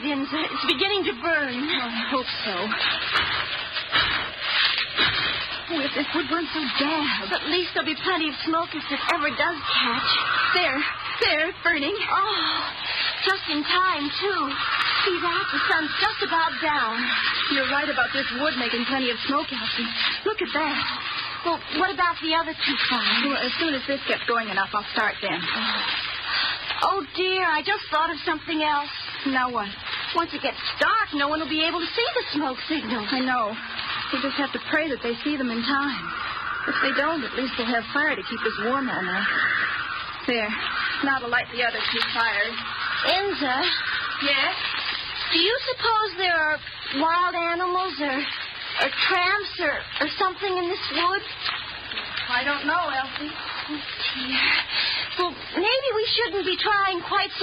Inza. It's beginning to burn. Oh, I hope so. Oh, if this wood weren't so damp. At least there'll be plenty of smoke if it ever does catch. There, it's burning. Oh, just in time, too. See that? The sun's just about down. You're right about this wood making plenty of smoke, Elsie. Look at that. Well, what about the other two fires? Well, as soon as this gets going enough, I'll start then. Oh, dear, I just thought of something else. Now what? Once it gets dark, no one will be able to see the smoke signals. I know. We just have to pray that they see them in time. If they don't, at least we'll have fire to keep us warm all night. There. Now to light the other two fires. Inza? Yes? Do you suppose there are wild animals or tramps or something in this wood? I don't know, Elsie. Oh, dear. Well, maybe we shouldn't be trying quite so